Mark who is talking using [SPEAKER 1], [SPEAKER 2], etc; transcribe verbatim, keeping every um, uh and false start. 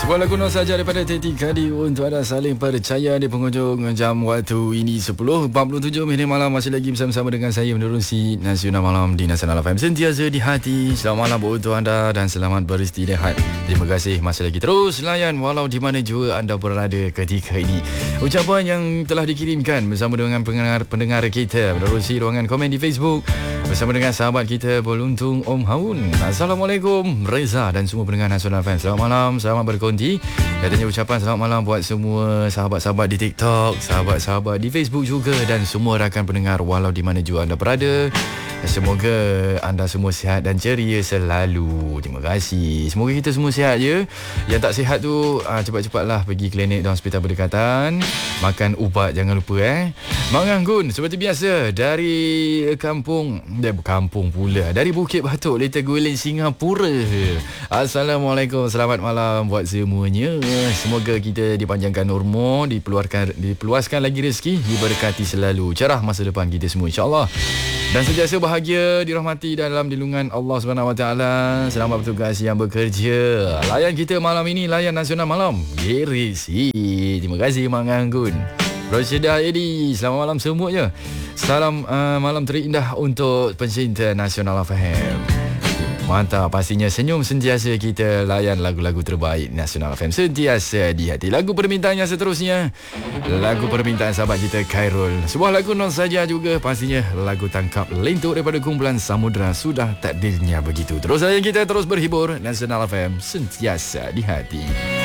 [SPEAKER 1] Sebuah lagu non saja daripada Teti Kadi untuk anda saling percaya di penghujung jam waktu ini sepuluh empat puluh tujuh minit malam. Masih lagi bersama-sama dengan saya menerusi Nasional Malam di Nasional F M, sentiasa di hati. Selamat malam untuk anda dan selamat beristirahat. Terima kasih masih lagi terus layan walau di mana jua anda berada ketika ini. Ucapan yang telah dikirimkan bersama dengan pendengar-pendengar kita menerusi ruangan komen di Facebook bersama dengan sahabat kita beruntung Om Haun. Assalamualaikum Reza dan semua pendengar Nasional F M. Selamat malam, selamat berkonti. Katanya ucapan selamat malam buat semua sahabat-sahabat di TikTok, sahabat-sahabat di Facebook juga dan semua rakan pendengar walau di mana jua anda berada. Semoga anda semua sihat dan ceria selalu. Terima kasih. Semoga kita semua sihat je. Yang tak sihat tu aa, cepat-cepatlah pergi klinik dan hospital berdekatan. Makan ubat jangan lupa eh. Mang Anggun seperti biasa dari kampung, dari kampung pula, dari Bukit Batok, Little Guilin, Singapura. Assalamualaikum, selamat malam buat semuanya. Semoga kita dipanjangkan umur, dipeluarkan dipeluaskan lagi rezeki, diberkati selalu, cerah masa depan kita semua insya-Allah. Dan sentiasa bahagia, dirahmati dalam lindungan Allah Subhanahu Wa Taala. Selamat bertugas yang bekerja. Layan kita malam ini, layan Nasional Malam Gerisi. Terima kasih Mang Anggun. Rosida Edi, selamat malam semuanya. Salam uh, malam terindah untuk pencinta Nasional F M. Mantap, pastinya senyum sentiasa kita layan lagu-lagu terbaik Nasional F M sentiasa di hati. Lagu permintaan yang seterusnya, lagu permintaan sahabat kita Khairul. Sebuah lagu non saja juga, pastinya lagu tangkap lentuk daripada kumpulan Samudra. Sudah takdirnya begitu. Terus layan kita, terus berhibur. Nasional F M sentiasa di hati.